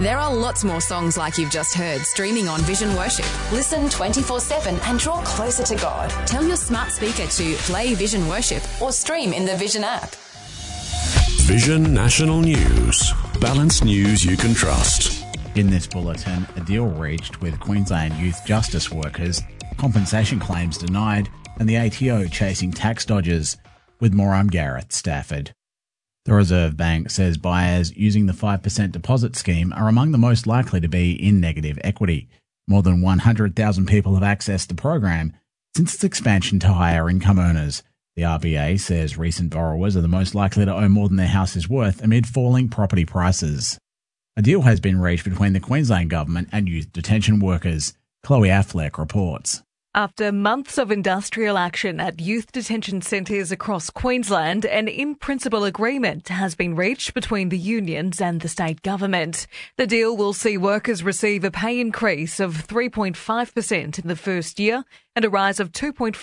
There are lots more songs like you've just heard streaming on Vision Worship. Listen 24/7 and draw closer to God. Tell your smart speaker to play Vision Worship or stream in the Vision app. Vision National News. Balanced news you can trust. In this bulletin, a deal reached with Queensland youth justice workers, compensation claims denied, and the ATO chasing tax dodgers. With more, I'm Gareth Stafford. The Reserve Bank says buyers using the 5% deposit scheme are among the most likely to be in negative equity. More than 100,000 people have accessed the program since its expansion to higher income earners. The RBA says recent borrowers are the most likely to owe more than their house is worth amid falling property prices. A deal has been reached between the Queensland Government and youth detention workers. Chloe Affleck reports. After months of industrial action at youth detention centres across Queensland, an in-principle agreement has been reached between the unions and the state government. The deal will see workers receive a pay increase of 3.5% in the first year and a rise of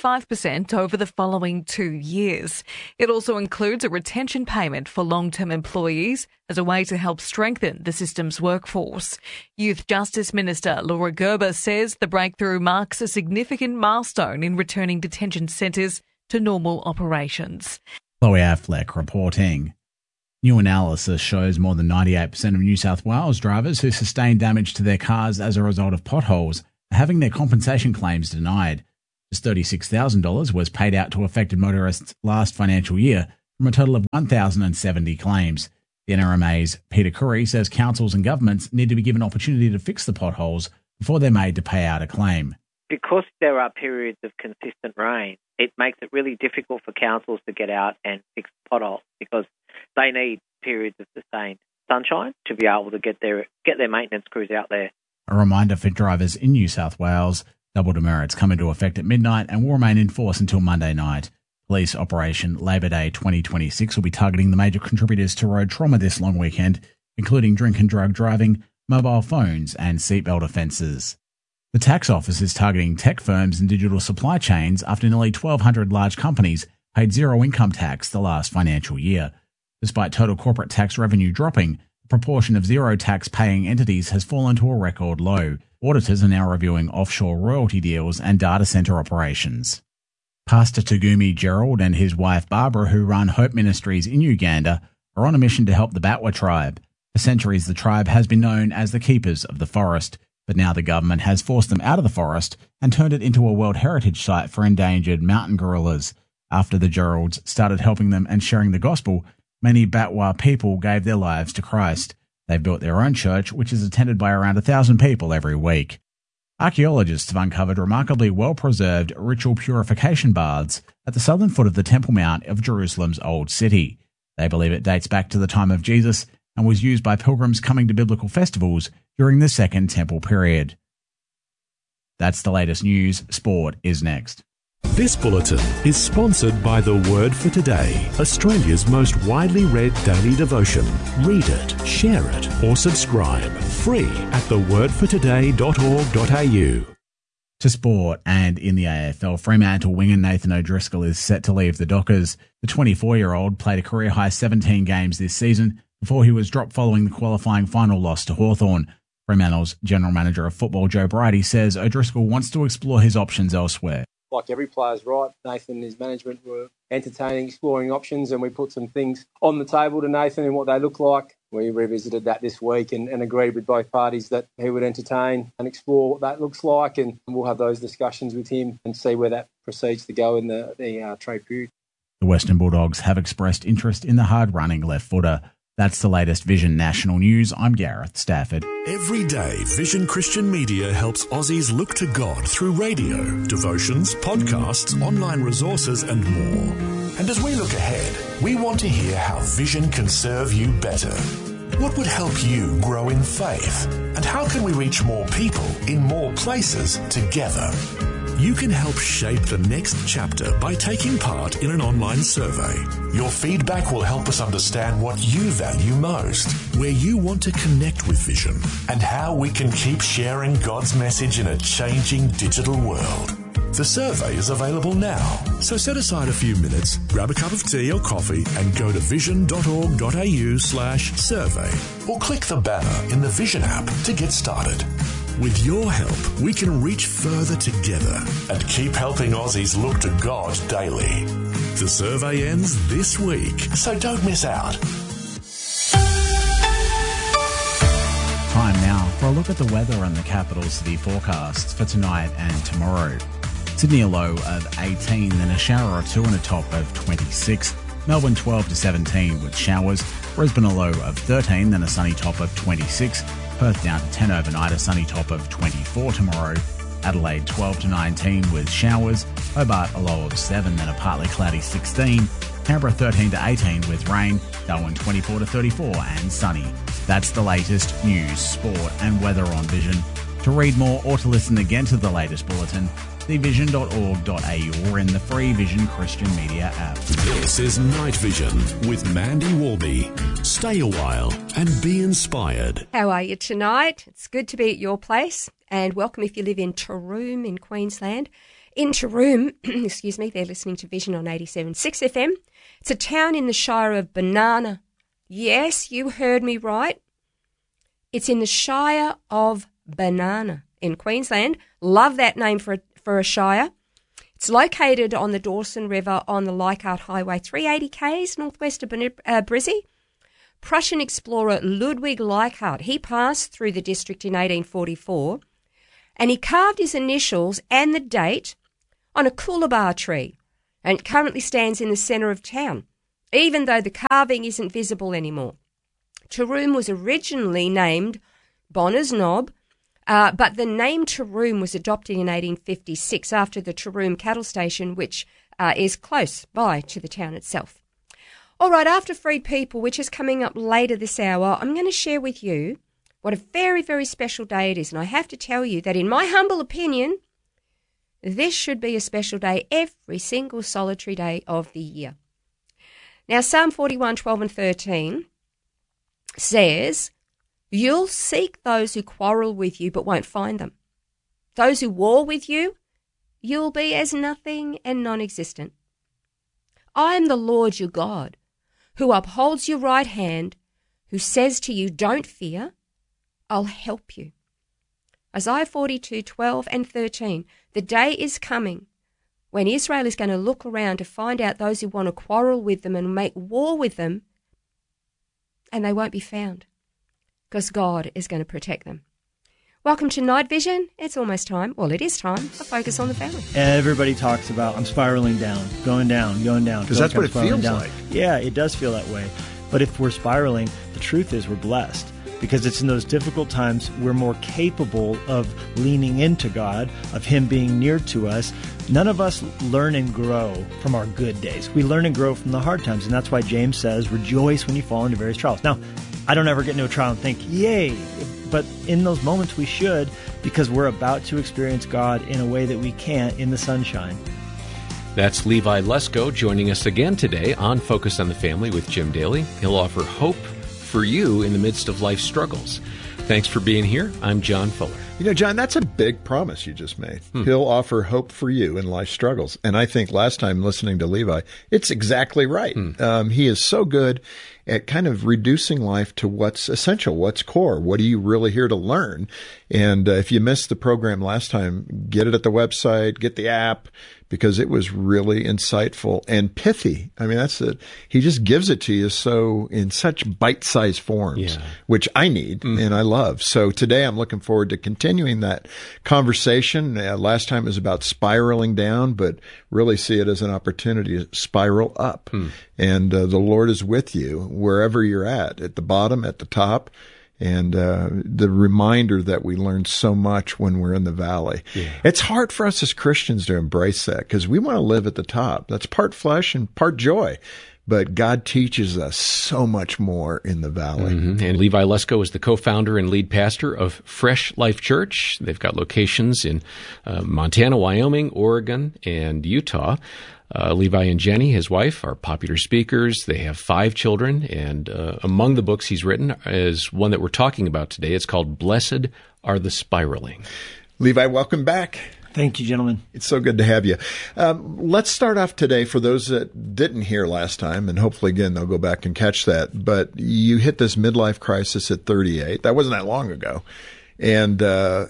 2.5% over the following 2 years. It also includes a retention payment for long-term employees as a way to help strengthen the system's workforce. Youth Justice Minister Laura Gerber says the breakthrough marks a significant milestone in returning detention centres to normal operations. Chloe Affleck reporting. New analysis shows more than 98% of New South Wales drivers who sustained damage to their cars as a result of potholes are having their compensation claims denied. Just $36,000 was paid out to affected motorists last financial year from a total of 1,070 claims. The NRMA's Peter Curry says councils and governments need to be given opportunity to fix the potholes before they're made to pay out a claim. Because there are periods of consistent rain, it makes it really difficult for councils to get out and fix potholes because they need periods of sustained sunshine to be able to get their maintenance crews out there. A reminder for drivers in New South Wales, double demerits come into effect at midnight and will remain in force until Monday night. Police Operation Labor Day 2026 will be targeting the major contributors to road trauma this long weekend, including drink and drug driving, mobile phones and seatbelt offences. The tax office is targeting tech firms and digital supply chains after nearly 1,200 large companies paid zero income tax the last financial year. Despite total corporate tax revenue dropping, the proportion of zero tax paying entities has fallen to a record low. Auditors are now reviewing offshore royalty deals and data centre operations. Pastor Tugumi Gerald and his wife Barbara, who run Hope Ministries in Uganda, are on a mission to help the Batwa tribe. For centuries, the tribe has been known as the keepers of the forest, but now the government has forced them out of the forest and turned it into a World Heritage Site for endangered mountain gorillas. After the Geralds started helping them and sharing the gospel, many Batwa people gave their lives to Christ. They've built their own church, which is attended by around 1,000 people every week. Archaeologists have uncovered remarkably well-preserved ritual purification baths at the southern foot of the Temple Mount of Jerusalem's Old City. They believe it dates back to the time of Jesus and was used by pilgrims coming to biblical festivals during the Second Temple period. That's the latest news. Sport is next. This bulletin is sponsored by The Word for Today, Australia's most widely read daily devotion. Read it, share it, or subscribe free at thewordfortoday.org.au. To sport, and in the AFL, Fremantle winger Nathan O'Driscoll is set to leave the Dockers. The 24-year-old played a career-high 17 games this season before he was dropped following the qualifying final loss to Hawthorn. Fremantle's General Manager of Football, Joe Bridie, says O'Driscoll wants to explore his options elsewhere. Like every player's right, Nathan and his management were entertaining, exploring options, and we put some things on the table to Nathan and what they look like. We revisited that this week and agreed with both parties that he would entertain and explore what that looks like, and we'll have those discussions with him and see where that proceeds to go in the trade period. The Western Bulldogs have expressed interest in the hard-running left footer. That's the latest Vision National News. I'm Gareth Stafford. Every day, Vision Christian Media helps Aussies look to God through radio, devotions, podcasts, online resources and more. And as we look ahead, we want to hear how Vision can serve you better. What would help you grow in faith? And how can we reach more people in more places together? You can help shape the next chapter by taking part in an online survey. Your feedback will help us understand what you value most, where you want to connect with Vision, and how we can keep sharing God's message in a changing digital world. The survey is available now, so set aside a few minutes, grab a cup of tea or coffee and go to vision.org.au/survey or click the banner in the Vision app to get started. With your help, we can reach further together and keep helping Aussies look to God daily. The survey ends this week, so don't miss out. Time now for a look at the weather and the capital city forecasts for tonight and tomorrow. Sydney a low of 18, then a shower or two and a top of 26. Melbourne 12 to 17 with showers. Brisbane a low of 13, then a sunny top of 26. Perth down to 10 overnight, a sunny top of 24 tomorrow. Adelaide 12 to 19 with showers. Hobart a low of 7, then a partly cloudy 16. Canberra 13 to 18 with rain. Darwin 24 to 34 and sunny. That's the latest news, sport and weather on Vision. To read more or to listen again to the latest bulletin, see vision.org.au or in the free Vision Christian Media app. This is Night Vision with Mandy Warby. Stay a while and be inspired. How are you tonight? It's good to be at your place, and welcome if you live in Taroom in Queensland. In Taroom, excuse me, they're listening to Vision on 87.6 FM. It's a town in the Shire of Banana. Yes, you heard me right. It's in the Shire of Banana in Queensland. Love that name for a shire. It's located on the Dawson River on the Leichhardt Highway, 380 k's northwest of Brizzy. Prussian explorer Ludwig Leichhardt, he passed through the district in 1844, and he carved his initials and the date on a coolabah tree, and it currently stands in the centre of town, even though the carving isn't visible anymore. Taroom was originally named Bonner's Knob, but the name Taroom was adopted in 1856 after the Taroom cattle station, which is close by to the town itself. All right, after Free People, which is coming up later this hour, I'm going to share with you what a very, very special day it is. And I have to tell you that in my humble opinion, this should be a special day every single solitary day of the year. Now, Psalm 41, 12 and 13 says, "You'll seek those who quarrel with you but won't find them. Those who war with you, you'll be as nothing and non-existent. I am the Lord your God, who upholds your right hand, who says to you, don't fear, I'll help you." Isaiah 42, 12 and 13. The day is coming when Israel is going to look around to find out those who want to quarrel with them and make war with them, and they won't be found, because God is going to protect them. Welcome to Night Vision. It's almost time. Well, it is time for Focus on the Family. Everybody talks about, I'm spiraling down, going down. Because that's what it feels like. Yeah, it does feel that way. But if we're spiraling, the truth is we're blessed. Because it's in those difficult times we're more capable of leaning into God, of Him being near to us. None of us learn and grow from our good days. We learn and grow from the hard times. And that's why James says, rejoice when you fall into various trials. Now, I don't ever get into a trial and think, yay! But in those moments we should, because we're about to experience God in a way that we can't in the sunshine. That's Levi Lesko joining us again today on Focus on the Family with Jim Daly. He'll offer hope for you in the midst of life's struggles. Thanks for being here. I'm John Fuller. You know, John, that's a big promise you just made. He'll offer hope for you in life's struggles. And I think last time listening to Levi, it's exactly right. He is so good at kind of reducing life to what's essential, what's core. What are you really here to learn? And if you missed the program last time, get it at the website, get the app, because it was really insightful and pithy. I mean, that's it. He just gives it to you so in such bite-sized forms, which I need and I love. So today I'm looking forward to continuing that conversation. Last time it was about spiraling down, but really see it as an opportunity to spiral up. And the Lord is with you wherever you're at the bottom, at the top. And the reminder that we learn so much when we're in the valley. It's hard for us as Christians to embrace that because we want to live at the top. That's part flesh and part joy. But God teaches us so much more in the valley. And Levi Lesko is the co-founder and lead pastor of Fresh Life Church. They've got locations in Montana, Wyoming, Oregon, and Utah. Levi and Jenny, his wife, are popular speakers. They have 5 children, and among the books he's written is one that we're talking about today. It's called Blessed Are the Spiraling. Levi, welcome back. Thank you, gentlemen. It's so good to have you. Let's start off today for those that didn't hear last time, and hopefully, again, they'll go back and catch that. But you hit this midlife crisis at 38. That wasn't that long ago. And,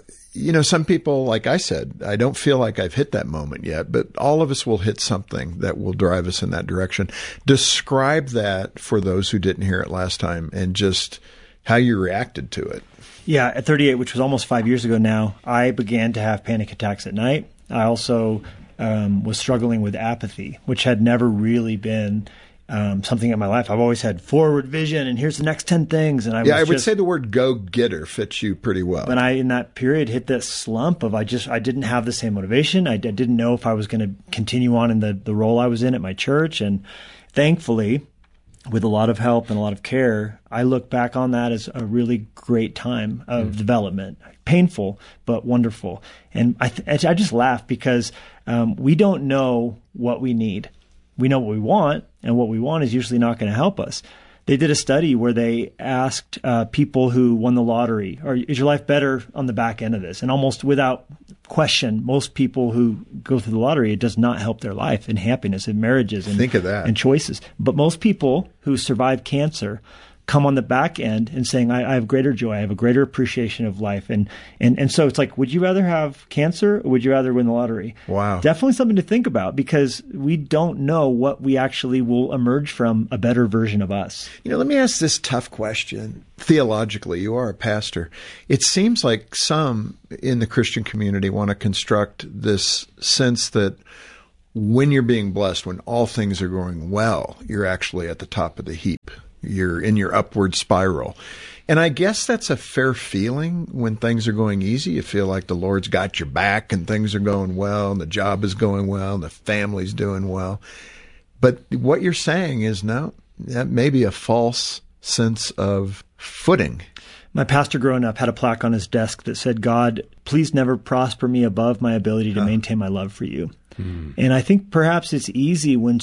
some people, like I said, I don't feel like I've hit that moment yet, but all of us will hit something that will drive us in that direction. Describe that for those who didn't hear it last time and just how you reacted to it. Yeah, at 38, which was almost 5 years ago now, I began to have panic attacks at night. I also was struggling with apathy, which had never really been something in my life. I've always had forward vision, and here's the next 10 things. And I would say the word go-getter fits you pretty well. But I, in that period, hit this slump of I didn't have the same motivation. I didn't know if I was going to continue on in the role I was in at my church. And thankfully, with a lot of help and a lot of care, I look back on that as a really great time of development. Painful, but wonderful. And I just laugh because we don't know what we need. We know what we want, and what we want is usually not going to help us. They did a study where they asked people who won the lottery, is your life better on the back end of this? And almost without question, most people who go through the lottery, it does not help their life and happiness and marriages and, think of that. And choices. But most people who survive cancer come on the back end and saying, I have greater joy, I have a greater appreciation of life. And so it's like, would you rather have cancer or would you rather win the lottery? Wow. Definitely something to think about because we don't know what we actually will emerge from a better version of us. Let me ask this tough question. Theologically, you are a pastor. It seems like some in the Christian community want to construct this sense that when you're being blessed, when all things are going well, you're actually at the top of the heap. You're in your upward spiral. And I guess that's a fair feeling when things are going easy. You feel like the Lord's got your back and things are going well and the job is going well and the family's doing well. But what you're saying is, no, that may be a false sense of footing. My pastor growing up had a plaque on his desk that said, God, please never prosper me above my ability to maintain my love for you. And I think perhaps it's easy when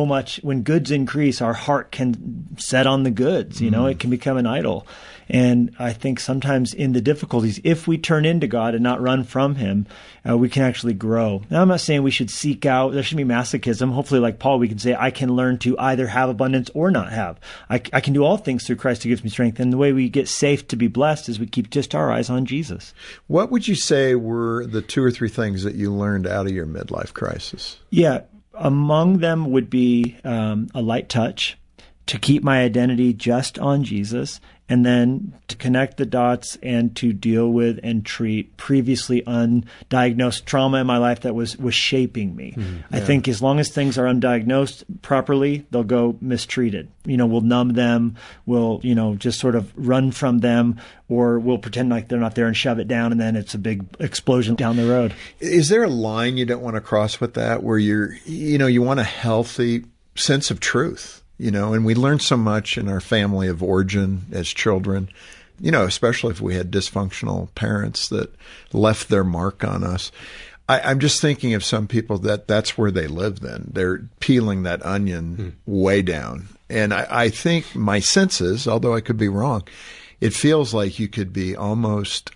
goods increase, our heart can set on the goods, it can become an idol. And I think sometimes in the difficulties, if we turn into God and not run from him, we can actually grow. Now, I'm not saying we should seek out, there should be masochism. Hopefully, like Paul, we can say, I can learn to either have abundance or not have. I can do all things through Christ who gives me strength. And the way we get safe to be blessed is we keep just our eyes on Jesus. What would you say were the 2 or 3 things that you learned out of your midlife crisis? Yeah, among them would be a light touch, to keep my identity just on Jesus, and then to connect the dots and to deal with and treat previously undiagnosed trauma in my life that was shaping me. I think as long as things are undiagnosed properly, they'll go mistreated. We'll numb them, we'll, just sort of run from them, or we'll pretend like they're not there and shove it down, and then it's a big explosion down the road. Is there a line you don't want to cross with that, where you want a healthy sense of truth? And we learn so much in our family of origin as children, especially if we had dysfunctional parents that left their mark on us. I'm just thinking of some people that's where they live then. They're peeling that onion way down. And I think my sense is, although I could be wrong, it feels like you could be almost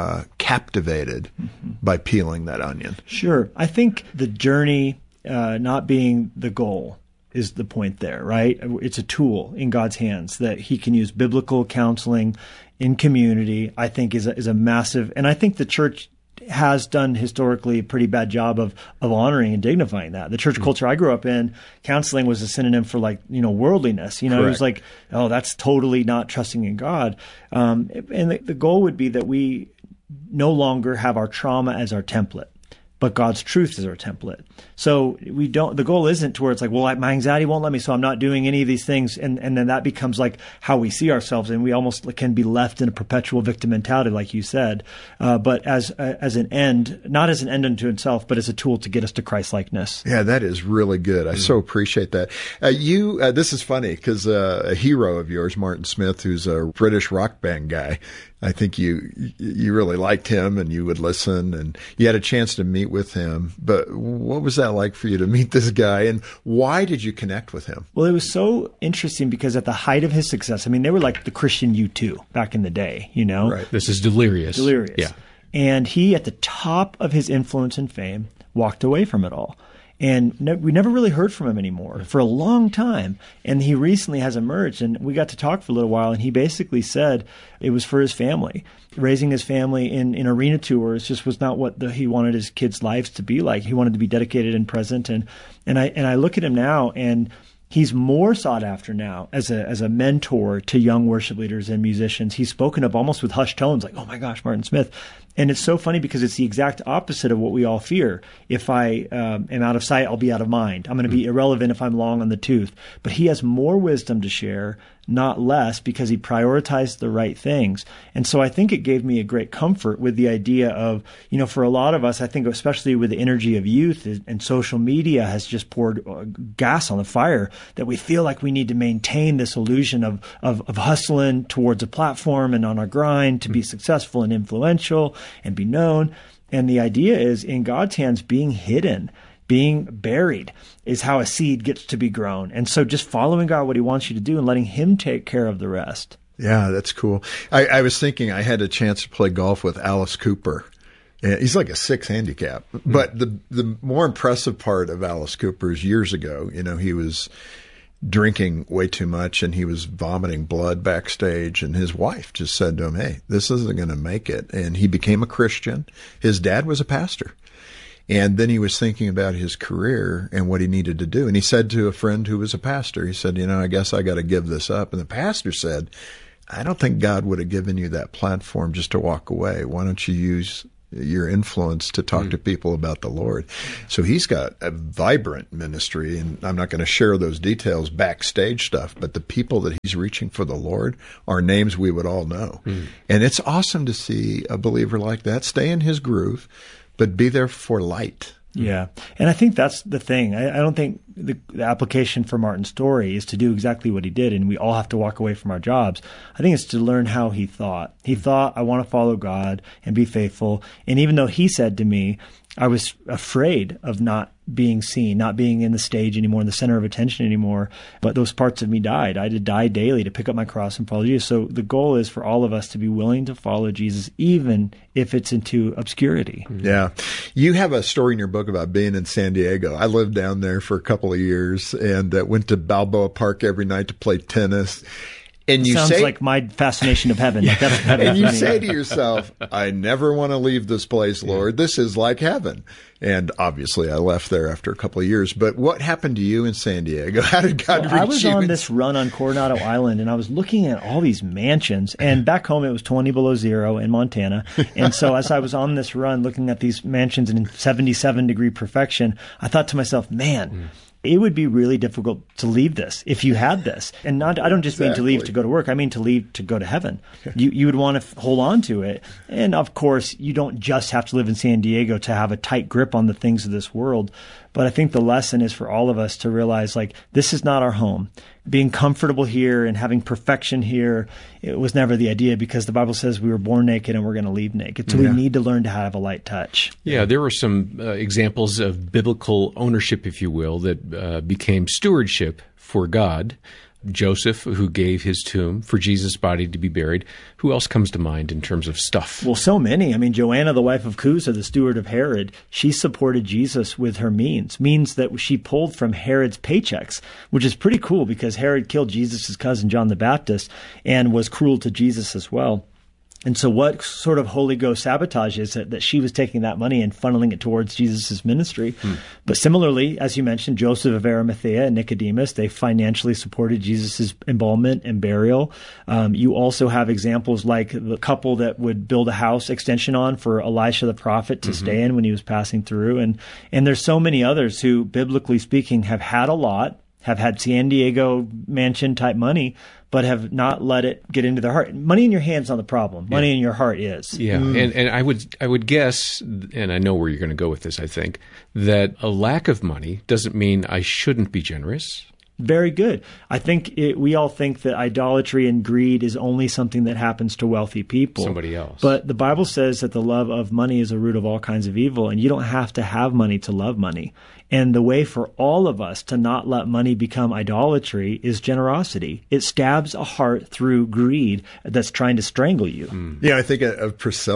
captivated by peeling that onion. Sure. I think the journey not being the goal is the point there, right? It's a tool in God's hands that he can use. Biblical counseling in community, I think, is a massive, and I think the church has done historically a pretty bad job of honoring and dignifying that. The church culture I grew up in, counseling was a synonym for worldliness. It was like, oh, that's totally not trusting in God. And the goal would be that we no longer have our trauma as our template, but God's truth is our template. So the goal isn't to where it's like, well, my anxiety won't let me, so I'm not doing any of these things. And then that becomes like how we see ourselves. And we almost can be left in a perpetual victim mentality, like you said, but as an end, not as an end unto itself, but as a tool to get us to Christ-likeness. Yeah, that is really good. I so appreciate that. This is funny because a hero of yours, Martin Smith, who's a British rock band guy, I think you really liked him and you would listen and you had a chance to meet with him. But what was that like for you to meet this guy, and why did you connect with him? Well, it was so interesting because at the height of his success, they were like the Christian U2 back in the day, Right. This is Delirious. Yeah. And he, at the top of his influence and fame, walked away from it all. And we never really heard from him anymore for a long time. And he recently has emerged, and we got to talk for a little while, and he basically said it was for his family. Raising his family in arena tours just was not what he wanted his kids' lives to be like. He wanted to be dedicated and present. And I look at him now, and he's more sought after now as a mentor to young worship leaders and musicians. He's spoken of almost with hushed tones, like, "Oh my gosh, Martin Smith." And it's so funny because it's the exact opposite of what we all fear. If I am out of sight, I'll be out of mind. I'm going to be irrelevant if I'm long on the tooth. But he has more wisdom to share, not less, because he prioritized the right things. And so I think it gave me a great comfort with the idea of, for a lot of us, I think especially with the energy of youth and social media has just poured gas on the fire, that we feel like we need to maintain this illusion of hustling towards a platform and on our grind to be successful and influential and be known. And the idea is, in God's hands, being hidden, being buried is how a seed gets to be grown. And so just following God, what he wants you to do, and letting him take care of the rest. Yeah, that's cool. I was thinking I had a chance to play golf with Alice Cooper. He's like a 6 handicap. But the more impressive part of Alice Cooper is years ago, he was drinking way too much and he was vomiting blood backstage, and his wife just said to him, "Hey, this isn't going to make it." And he became a Christian. His dad was a pastor. And then he was thinking about his career and what he needed to do. And he said to a friend who was a pastor, he said, "I guess I got to give this up." And the pastor said, "I don't think God would have given you that platform just to walk away. Why don't you use your influence to talk to people about the Lord?" So he's got a vibrant ministry, and I'm not going to share those details, backstage stuff, but the people that he's reaching for the Lord are names we would all know. And it's awesome to see a believer like that stay in his groove, but be there for light. Yeah. And I think that's the thing. I don't think the application for Martin's story is to do exactly what he did, and we all have to walk away from our jobs. I think it's to learn how he thought. He thought, "I want to follow God and be faithful." And even though he said to me, I was afraid of not being seen, not being in the stage anymore, in the center of attention anymore, but those parts of me died. I had to die daily to pick up my cross and follow Jesus. So the goal is for all of us to be willing to follow Jesus, even if it's into obscurity. Yeah. You have a story in your book about being in San Diego. I lived down there for a couple of years and went to Balboa Park every night to play tennis. And you sounds like my fascination of heaven. Like that's heaven. And you say to yourself, "I never want to leave this place, Lord. This is like heaven." And obviously I left there after a couple of years. But what happened to you in San Diego? How did God reach you? I was on this run on Coronado Island, and I was looking at all these mansions. And back home it was 20 below zero in Montana. And so as I was on this run looking at these mansions in 77-degree perfection, I thought to myself, man, it would be really difficult to leave this if you had this. And I don't just mean to leave to go to work. I mean to leave to go to heaven. You would want to hold on to it. And of course, you don't just have to live in San Diego to have a tight grip on the things of this world. But I think the lesson is for all of us to realize, like, this is not our home. Being comfortable here and having perfection here, it was never the idea, because the Bible says we were born naked and we're going to leave naked. So we need to learn to have a light touch. Yeah, there were some examples of biblical ownership, if you will, that became stewardship for God. Joseph, who gave his tomb for Jesus' body to be buried. Who else comes to mind in terms of stuff? Well, so many. I mean, Joanna, the wife of Chuza, the steward of Herod, she supported Jesus with her means that she pulled from Herod's paychecks, which is pretty cool because Herod killed Jesus' cousin, John the Baptist, and was cruel to Jesus as well. And so what sort of Holy Ghost sabotage is it that she was taking that money and funneling it towards Jesus' ministry? But similarly, as you mentioned, Joseph of Arimathea and Nicodemus, they financially supported Jesus' embalmment and burial. You also have examples like the couple that would build a house extension on for Elisha the prophet to stay in when he was passing through. And there's so many others who, biblically speaking, have had a lot, have had San Diego mansion type money, but have not let it get into their heart. Money in your hand's not the problem. Money in your heart is. Yeah, and I would guess, and I know where you're going to go with this, I think, that a lack of money doesn't mean I shouldn't be generous. Very good. I think we all think that idolatry and greed is only something that happens to wealthy people. Somebody else. But the Bible says that the love of money is a root of all kinds of evil, and you don't have to have money to love money. And the way for all of us to not let money become idolatry is generosity. It stabs a heart through greed that's trying to strangle you. Yeah, I think of Priscilla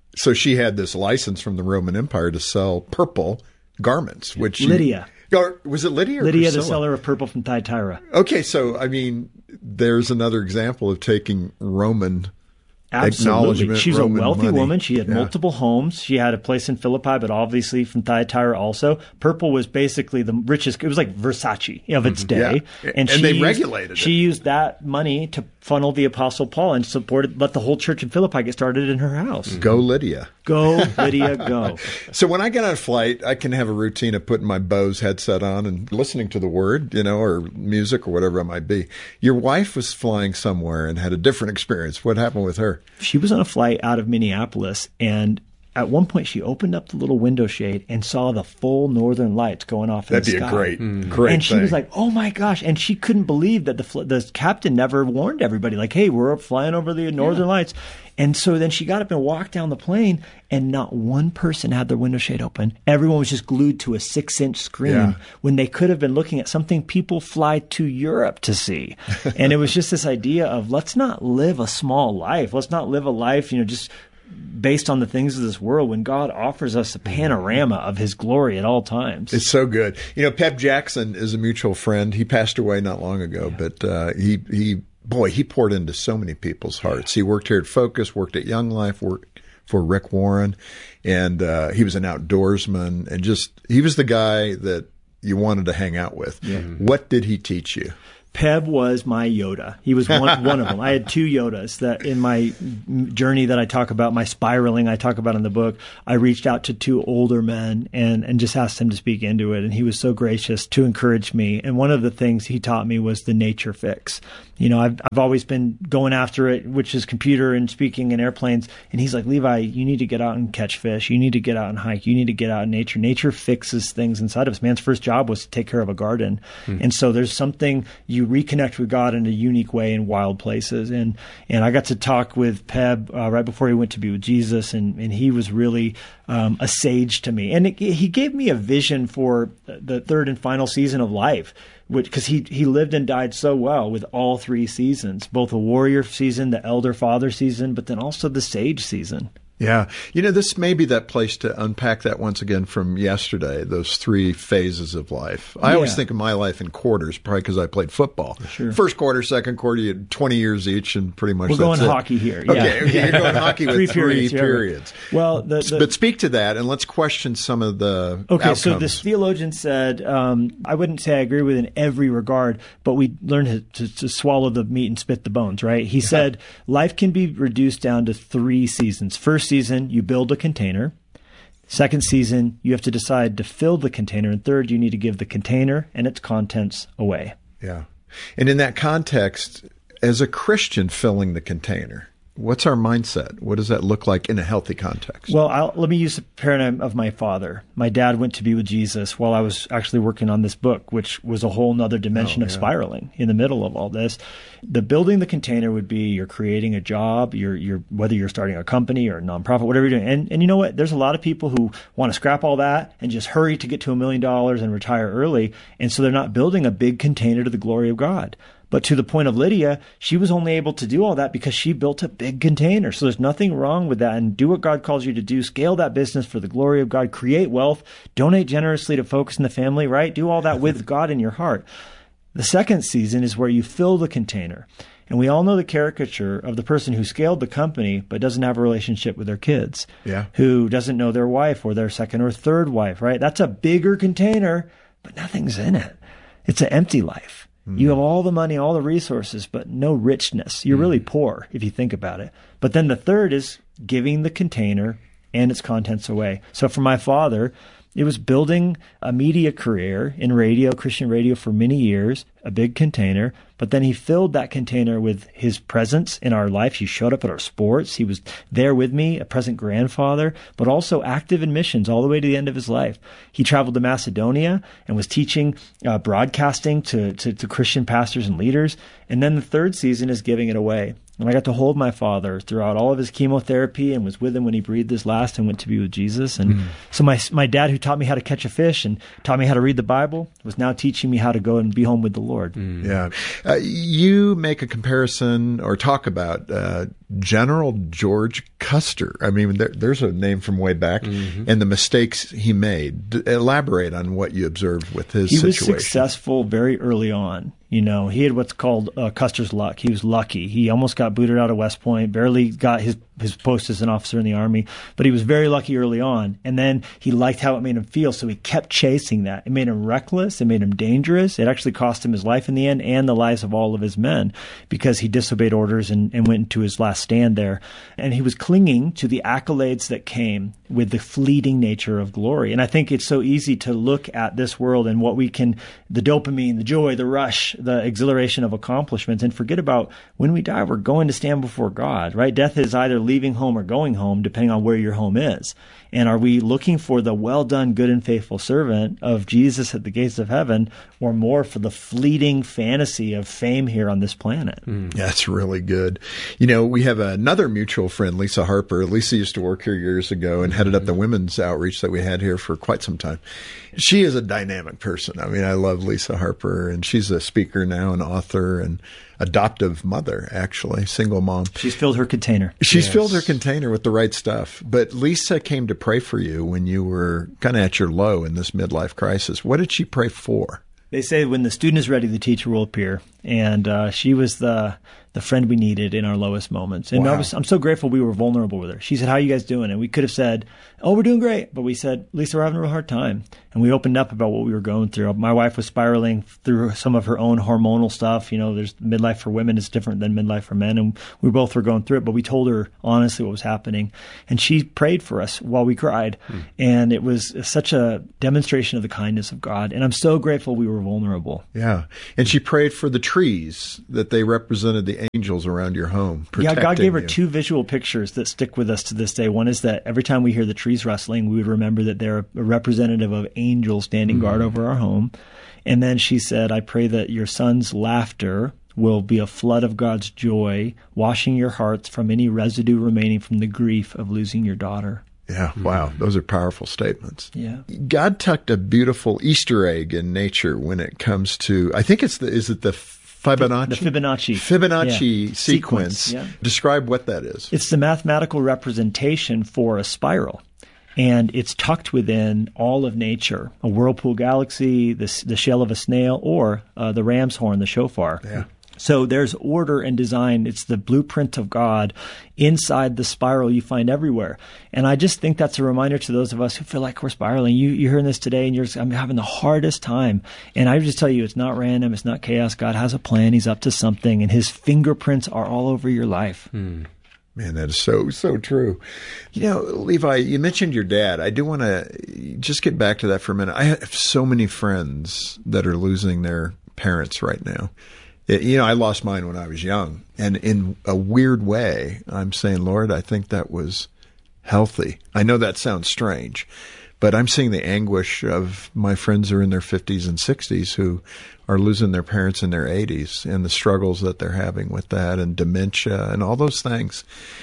So she had this license from the Roman Empire to sell purple garments, which Lydia. Was it Lydia or Lydia, Priscilla? the seller of purple from Thyatira. Okay, so, I mean, there's another example of taking Roman Absolutely. acknowledgement. She's Roman a wealthy money. woman. She had multiple homes. She had a place in Philippi, but obviously from Thyatira also. Purple was basically the richest. It was like Versace of its day. Yeah. And they regulated it. She used that money to funnel the Apostle Paul and let the whole church in Philippi get started in her house. Go Lydia. Go, Lydia, go. So when I get on a flight, I can have a routine of putting my Bose headset on and listening to the word, or music or whatever it might be. Your wife was flying somewhere and had a different experience. What happened with her? She was on a flight out of Minneapolis, and at one point she opened up the little window shade and saw the full northern lights going off in the sky. That'd be a great And she thing. was like, oh my gosh. And she couldn't believe that the captain never warned everybody, like, hey, we're flying over the northern lights. And so then she got up and walked down the plane, and not one person had their window shade open. Everyone was just glued to a 6-inch screen when they could have been looking at something people fly to Europe to see. And it was just this idea of, let's not live a small life. Let's not live a life, just based on the things of this world, when God offers us a panorama of his glory at all times. It's so good. Pep Jackson is a mutual friend. He passed away not long ago, but he poured into so many people's hearts. He worked here at Focus, worked at Young Life, worked for Rick Warren, and he was an outdoorsman, and he was the guy that you wanted to hang out with. Yeah. What did he teach you? Peb was my Yoda. He was one of them. I had two Yodas that in my journey that I talk about, my spiraling I talk about in the book. I reached out to two older men and just asked him to speak into it. And he was so gracious to encourage me. And one of the things he taught me was the nature fix. I've always been going after it, which is computer and speaking in airplanes. And he's like, Levi, you need to get out and catch fish. You need to get out and hike. You need to get out in nature. Nature fixes things inside of us. Man's first job was to take care of a garden. And so there's something you reconnect with God in a unique way in wild places. And I got to talk with Peb right before he went to be with Jesus, and he was really a sage to me. And he gave me a vision for the third and final season of life, because he lived and died so well with all three seasons, both the warrior season, the elder father season, but then also the sage season. Yeah. This may be that place to unpack that once again from yesterday, those three phases of life. I always think of my life in quarters, probably because I played football. Sure. First quarter, second quarter, you had 20 years each, and pretty much We're that's going it. hockey here. Okay, you're going hockey with three periods. Well, but speak to that, and let's question some of the outcomes. So this theologian said, I wouldn't say I agree with in every regard, but we learned to swallow the meat and spit the bones, right? He said, life can be reduced down to 3 seasons. First season, you build a container. Second season, you have to decide to fill the container. And third, you need to give the container and its contents away. Yeah. And in that context, as a Christian filling the container, what's our mindset? What does that look like in a healthy context? Well, let me use the paradigm of my father. My dad went to be with Jesus while I was actually working on this book, which was a whole nother dimension of spiraling in the middle of all this. The building the container would be you're creating a job, you're whether you're starting a company or a nonprofit, whatever you're doing. And you know what? There's a lot of people who want to scrap all that and just hurry to get to $1 million and retire early. And so they're not building a big container to the glory of God. But to the point of Lydia, she was only able to do all that because she built a big container. So there's nothing wrong with that. And do what God calls you to do. Scale that business for the glory of God. Create wealth. Donate generously to Focus in the Family, right? Do all that with God in your heart. The second season is where you fill the container. And we all know the caricature of the person who scaled the company but doesn't have a relationship with their kids. Yeah. Who doesn't know their wife or their second or third wife, right? That's a bigger container, but nothing's in it. It's an empty life. You have all the money, all the resources, but no richness. You're really poor if you think about it. But then the third is giving the container and its contents away. So for my father, it was building a media career in radio, Christian radio for many years, a big container. But then he filled that container with his presence in our life. He showed up at our sports. He was there with me, a present grandfather, but also active in missions all the way to the end of his life. He traveled to Macedonia and was teaching broadcasting to Christian pastors and leaders. And then the third season is giving it away. And I got to hold my father throughout all of his chemotherapy and was with him when he breathed his last and went to be with Jesus. And so my dad, who taught me how to catch a fish and taught me how to read the Bible, was now teaching me how to go and be home with the Lord. Yeah. You make a comparison or talk about General George Custer. I mean, there's a name from way back, and the mistakes he made. Elaborate on what you observed with his situation. He was successful very early on. You know, he had what's called Custer's luck. He was lucky. He almost got booted out of West Point, barely got his post as an officer in the Army, but he was very lucky early on. And then he liked how it made him feel, so he kept chasing that. It made him reckless. It made him dangerous. It actually cost him his life in the end and the lives of all of his men because he disobeyed orders and went into his last stand there. And he was clinging to the accolades that came with the fleeting nature of glory. And I think it's so easy to look at this world and what we can, the dopamine, the joy, the rush, the exhilaration of accomplishments, and forget about when we die, we're going to stand before God, right? Death is either leaving home or going home, depending on where your home is. And are we looking for the well done, good and faithful servant of Jesus at the gates of heaven, or more for the fleeting fantasy of fame here on this planet? That's really good. You know, we have another mutual friend, Lisa Harper. Lisa used to work here years ago and headed up the women's outreach that we had here for quite some time. She is a dynamic person. I mean, I love Lisa Harper, and she's a speaker now, an author, and adoptive mother, actually, single mom. She's filled her container. She's filled her container with the right stuff. But Lisa came to pray for you when you were kind of at your low in this midlife crisis. What did she pray for? They say when the student is ready, the teacher will appear. And she was the friend we needed in our lowest moments. And Wow. I'm so grateful we were vulnerable with her. She said, "How are you guys doing?" And we could have said, "Oh, we're doing great." But we said, "Lisa, we're having a real hard time." And we opened up about what we were going through. My wife was spiraling through some of her own hormonal stuff. You know, there's midlife for women is different than midlife for men. And we both were going through it. But we told her honestly what was happening. And she prayed for us while we cried. And it was such a demonstration of the kindness of God. And I'm so grateful we were vulnerable. Yeah. And she prayed for the trees, that they represented the angels around your home. Yeah, God gave her you. two visual pictures that stick with us to this day. One is that every time we hear the trees rustling, we would remember that they're a representative of angels standing guard over our home. And then she said, "I pray that your son's laughter will be a flood of God's joy, washing your hearts from any residue remaining from the grief of losing your daughter." Yeah, wow. Those are powerful statements. Yeah. God tucked a beautiful Easter egg in nature when it comes to, I think is it the Fibonacci? The Fibonacci. Fibonacci sequence. Yeah. Describe what that is. It's the mathematical representation for a spiral. And it's tucked within all of nature, a whirlpool galaxy, the shell of a snail, or the ram's horn, the shofar. Yeah. So there's order and design. It's the blueprint of God inside the spiral you find everywhere. And I just think that's a reminder to those of us who feel like we're spiraling. You're hearing this today and I'm having the hardest time. And I would just tell you, it's not random. It's not chaos. God has a plan. He's up to something, and his fingerprints are all over your life. Man, that is so true. You know, Levi, you mentioned your dad. I do want to just get back to that for a minute. I have so many friends that are losing their parents right now. You know, I lost mine when I was young. And in a weird way, I'm saying, Lord, I think that was healthy. I know that sounds strange, but I'm seeing the anguish of my friends who are in their 50s and 60s who are losing their parents in their 80s and the struggles that they're having with that and dementia and all those things.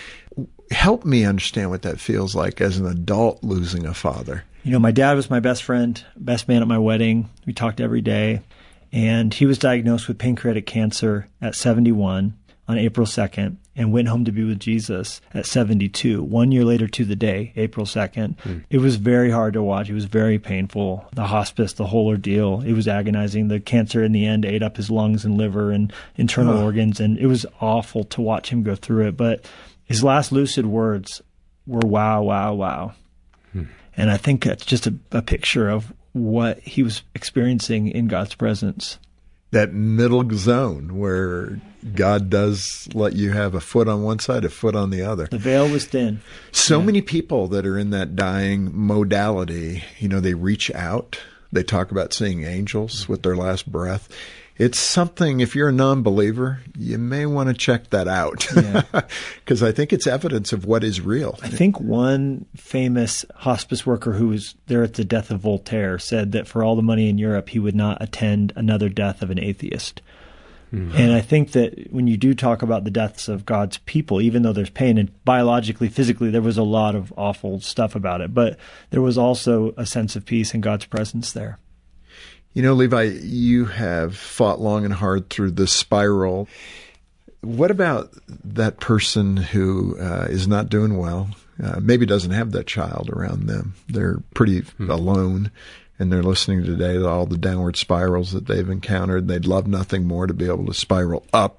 Help me understand what that feels like as an adult losing a father. You know, my dad was my best friend, best man at my wedding. We talked every day. And he was diagnosed with pancreatic cancer at 71 on April 2nd and went home to be with Jesus at 72, 1 year later to the day, April 2nd. It was very hard to watch. It was very painful. The hospice, the whole ordeal, it was agonizing. The cancer in the end ate up his lungs and liver and internal organs, and it was awful to watch him go through it. But his last lucid words were, "Wow, wow, wow." And I think that's just a picture of what he was experiencing in God's presence. That middle zone where God does let you have a foot on one side, a foot on the other. The veil was thin. So many people that are in that dying modality, you know, they reach out. They talk about seeing angels with their last breath. It's something, if you're a non-believer, you may want to check that out. Because I think it's evidence of what is real. I think one famous hospice worker who was there at the death of Voltaire said that for all the money in Europe, he would not attend another death of an atheist. And I think that when you do talk about the deaths of God's people, even though there's pain, and biologically, physically, there was a lot of awful stuff about it, but there was also a sense of peace and God's presence there. You know, Levi, you have fought long and hard through the spiral. What about that person who is not doing well, maybe doesn't have that child around them? They're pretty alone, and they're listening today to all the downward spirals that they've encountered. They'd love nothing more to be able to spiral up.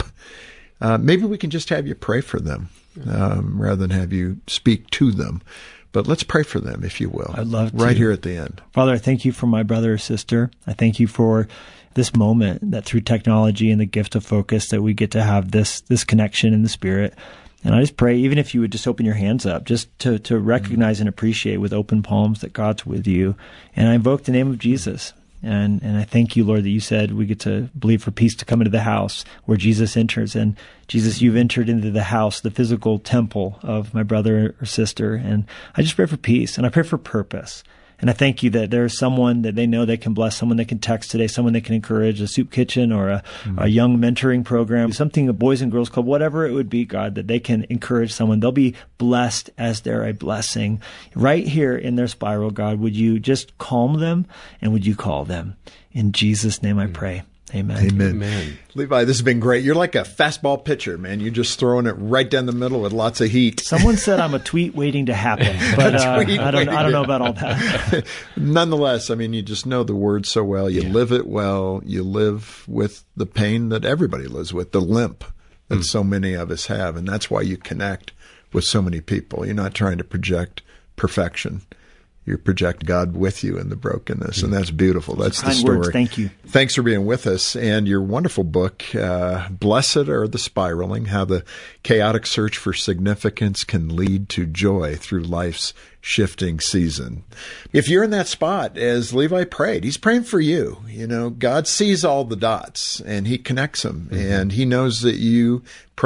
Maybe we can just have you pray for them rather than have you speak to them. But let's pray for them, if you will. I'd love to. Right here at the end. Father, I thank you for my brother or sister. I thank you for this moment that through technology and the gift of focus that we get to have this connection in the Spirit. And I just pray, even if you would just open your hands up, just to recognize and appreciate with open palms that God's with you. And I invoke the name of Jesus. And I thank you, Lord, that you said we get to believe for peace to come into the house where Jesus enters. And Jesus, you've entered into the house, the physical temple of my brother or sister. And I just pray for peace, and I pray for purpose. And I thank you that there's someone that they know they can bless, someone they can text today, someone they can encourage, a soup kitchen or a young mentoring program, something, a Boys and Girls Club, whatever it would be, God, that they can encourage someone. They'll be blessed as they're a blessing. Right here in their spiral, God, would you just calm them and would you call them? In Jesus' name I pray. Amen. Amen. Levi, this has been great. You're like a fastball pitcher, man. You're just throwing it right down the middle with lots of heat. Someone said I'm a tweet waiting to happen, but I don't know about all that. Nonetheless, I mean, you just know the word so well. You live it well. You live with the pain that everybody lives with, the limp that so many of us have. And that's why you connect with so many people. You're not trying to project perfection. You project God with you in the brokenness, and that's beautiful. That's the story. Words. Thank you. Thanks for being with us. And your wonderful book, Blessed Are the Spiraling, How the Chaotic Search for Significance Can Lead to Joy Through Life's Shifting Season. If you're in that spot, as Levi prayed, he's praying for you. You know, God sees all the dots, and he connects them, and he knows that you pray